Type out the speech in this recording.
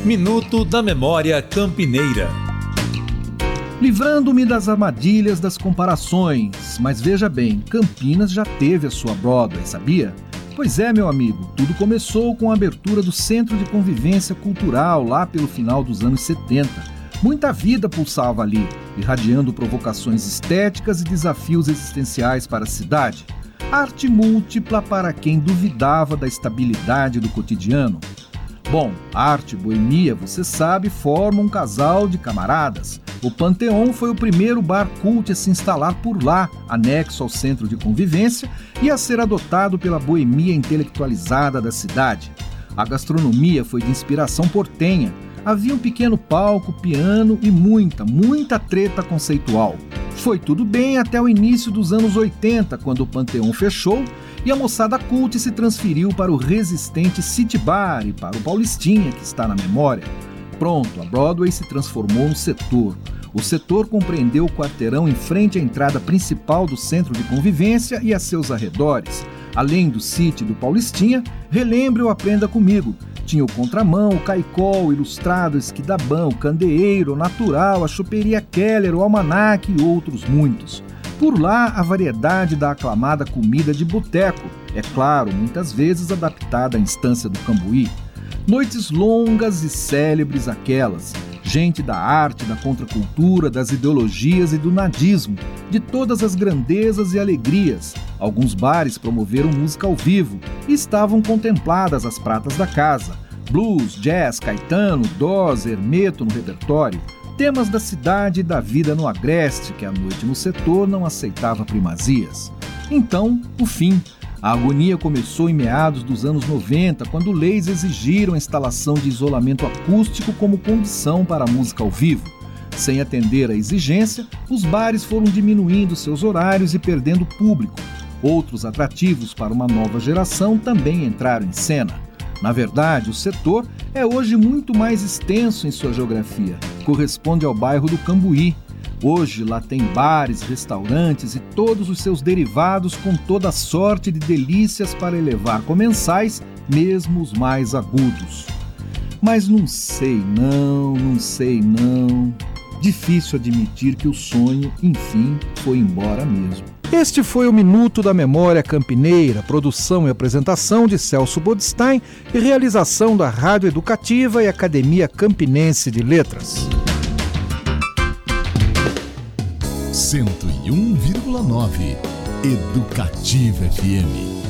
Minuto da Memória Campineira. Livrando-me das armadilhas das comparações, mas veja bem, Campinas já teve a sua Broadway, sabia? Pois é, meu amigo, tudo começou com a abertura do Centro de Convivência Cultural lá pelo final dos anos 70. Muita vida pulsava ali, irradiando provocações estéticas e desafios existenciais para a cidade. Arte múltipla para quem duvidava da estabilidade do cotidiano. Bom, arte e boemia, você sabe, formam um casal de camaradas. O Panteão foi o primeiro bar cult a se instalar por lá, anexo ao centro de convivência e a ser adotado pela boemia intelectualizada da cidade. A gastronomia foi de inspiração portenha. Havia um pequeno palco, piano e muita treta conceitual. Foi tudo bem até o início dos anos 80, quando o Panteão fechou e a moçada cult se transferiu para o resistente City Bar e para o Paulistinha, que está na memória. Pronto, a Broadway se transformou no setor. O setor compreendeu o quarteirão em frente à entrada principal do centro de convivência e a seus arredores. Além do City e do Paulistinha, relembre ou aprenda comigo. Tinha o Contramão, o Caicó, o Ilustrado, o Esquidabão, o Candeeiro, o Natural, a Choperia Keller, o Almanac e outros muitos. Por lá, a variedade da aclamada comida de boteco, é claro, muitas vezes adaptada à instância do Cambuí. Noites longas e célebres aquelas. Gente da arte, da contracultura, das ideologias e do nadismo, de todas as grandezas e alegrias. Alguns bares promoveram música ao vivo e estavam contempladas as pratas da casa. Blues, jazz, Caetano, Dós, Hermeto no repertório. Temas da cidade e da vida no agreste, que a noite no setor não aceitava primazias. Então, o fim. A agonia começou em meados dos anos 90, quando leis exigiram a instalação de isolamento acústico como condição para a música ao vivo. Sem atender à exigência, os bares foram diminuindo seus horários e perdendo público. Outros atrativos para uma nova geração também entraram em cena. Na verdade, o setor é hoje muito mais extenso em sua geografia. Corresponde ao bairro do Cambuí. Hoje lá tem bares, restaurantes e todos os seus derivados com toda a sorte de delícias para elevar comensais, mesmo os mais agudos. Mas não sei não. Difícil admitir que o sonho, enfim, foi embora mesmo. Este foi o Minuto da Memória Campineira, produção e apresentação de Celso Bodstein e realização da Rádio Educativa e Academia Campinense de Letras. 101,9 Educativa FM.